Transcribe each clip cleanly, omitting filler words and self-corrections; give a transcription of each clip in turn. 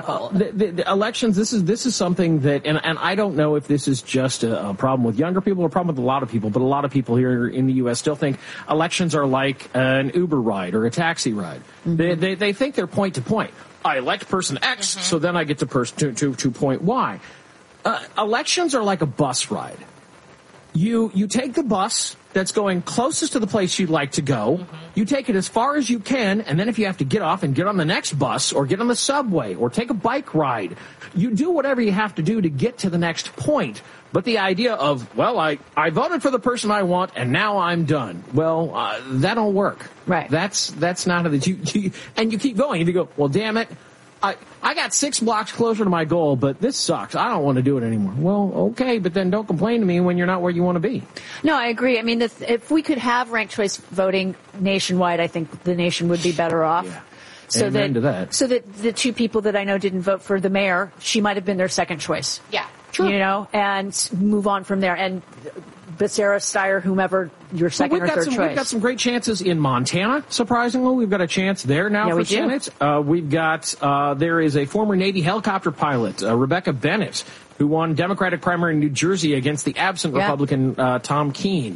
difficult. The elections, this is something that, and I don't know if this is just a problem with younger people or a problem with a lot of people, but a lot of people here in the U.S. still think elections are like an Uber ride or a taxi ride. Mm-hmm. They think they're point to point. I elect person X, so then I get to point Y. Elections are like a bus ride. You take the bus that's going closest to the place you'd like to go. Mm-hmm. You take it as far as you can, and then if you have to get off and get on the next bus or get on the subway or take a bike ride, you do whatever you have to do to get to the next point. But the idea of, well, I voted for the person I want, and now I'm done. Well, that don't work. Right. That's not how and you keep going. And you go, well, damn it. I got 6 blocks closer to my goal, but this sucks. I don't want to do it anymore. Well, okay, but then don't complain to me when you're not where you want to be. No, I agree. I mean, if we could have ranked choice voting nationwide, I think the nation would be better off. Yeah. So Amen to that. So that the 2 people that I know didn't vote for the mayor, she might have been their second choice. Yeah. Sure. You know, and move on from there. And Becerra, Steyer, whomever your second or third choice. We've got some great chances in Montana, surprisingly. We've got a chance there now for Senate. We've got, there is a former Navy helicopter pilot, Rebecca Bennett, who won Democratic primary in New Jersey against the absent Republican Tom Keene.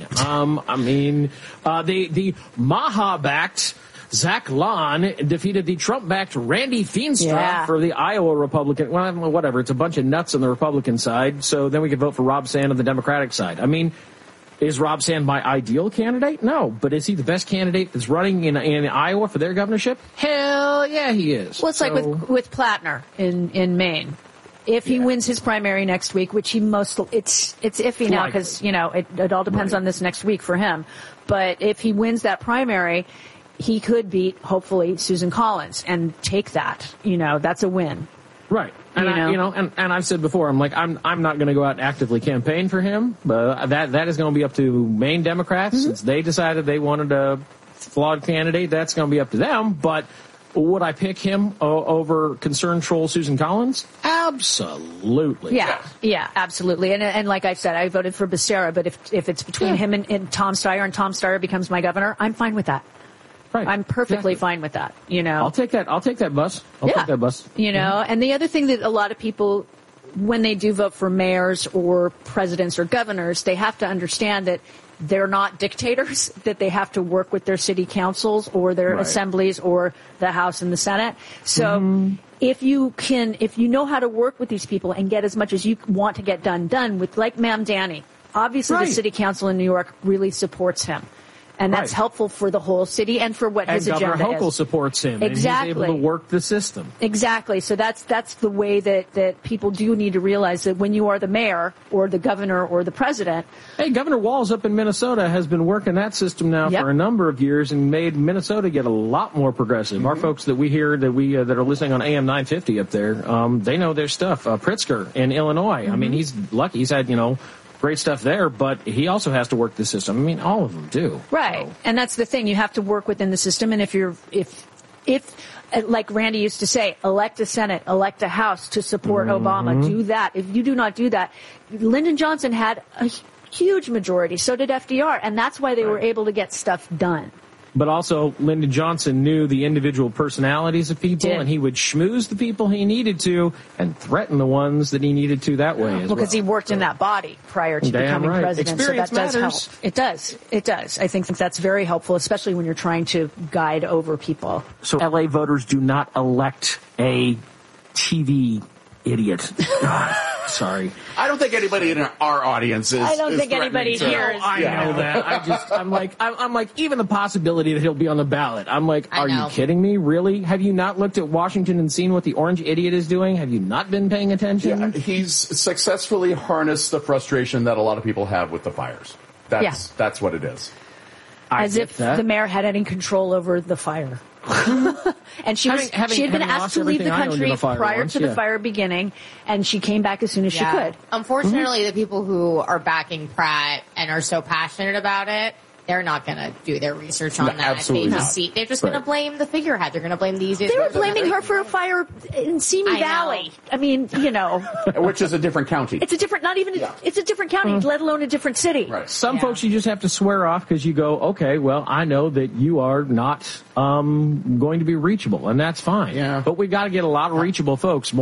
The Maha-backed Zach Lahn defeated the Trump-backed Randy Feenstra for the Iowa Republican. Well, whatever. It's a bunch of nuts on the Republican side. So then we could vote for Rob Sand on the Democratic side. I mean, is Rob Sand my ideal candidate? No. But is he the best candidate that's running in Iowa for their governorship? Hell yeah, he is. Well, it's like with Plattner in Maine. If he wins his primary next week, which he it's iffy now because, you know, it all depends on this next week for him. But if he wins that primary, he could beat, hopefully, Susan Collins and take that. You know, that's a win. Right. And and I've said before, I'm not going to go out and actively campaign for him, but that is going to be up to Maine Democrats. Since they decided they wanted a flawed candidate, that's going to be up to them. But would I pick him over concerned troll Susan Collins? Absolutely. Yeah, absolutely. And like I said, I voted for Becerra, but if it's between him and Tom Steyer, and Tom Steyer becomes my governor, I'm fine with that. Right. I'm perfectly fine with that, you know. I'll take that bus. I'll take that bus. You know, and the other thing that a lot of people, when they do vote for mayors or presidents or governors, they have to understand that they're not dictators, that they have to work with their city councils or their assemblies or the House and the Senate. So if you know how to work with these people and get as much as you want to get done with, like Mamdani, obviously the city council in New York really supports him. And that's helpful for the whole city and for what his agenda is. And Governor Hochul supports him. Exactly. And he's able to work the system. Exactly. So that's the way that people do need to realize that when you are the mayor or the governor or the president. Hey, Governor Walz up in Minnesota has been working that system now for a number of years and made Minnesota get a lot more progressive. Our folks that we hear that are listening on AM 950 up there, they know their stuff. Pritzker in Illinois. I mean, he's lucky. He's had, great stuff there, but he also has to work the system. I mean, all of them do. Right. So. And that's the thing. You have to work within the system. And if like Randy used to say, elect a Senate, elect a House to support Obama, do that. If you do not do that, Lyndon Johnson had a huge majority. So did FDR. And that's why they were able to get stuff done. But also, Lyndon Johnson knew the individual personalities of people, and he would schmooze the people he needed to and threaten the ones that he needed to that way as well. Because he worked in that body prior to becoming president. Experience so that does matters. help. It does. It does. I think that's very helpful, especially when you're trying to guide over people. So LA voters do not elect a TV idiot. Sorry. I don't think anybody in our audience is. I don't think anybody here is. I know that. I'm like, even the possibility that he'll be on the ballot. I'm like, are you kidding me? Really? Have you not looked at Washington and seen what the orange idiot is doing? Have you not been paying attention? Yeah, he's successfully harnessed the frustration that a lot of people have with the fires. That's what it is. As if the mayor had any control over the fire. And she had been asked to leave the country prior to the fire beginning, and she came back as soon as she could. Unfortunately, the people who are backing Pratt and are so passionate about it, they're not going to do their research on that. Absolutely not. They're just going to blame the figurehead. They're going to blame the easiest. They were blaming her for a fire in Simi Valley. I mean, which is a different county. It's a different, it's a different county, let alone a different city. Right. Some folks you just have to swear off because you go, okay, well, I know that you are not going to be reachable, and that's fine. Yeah. But we got to get a lot of reachable folks.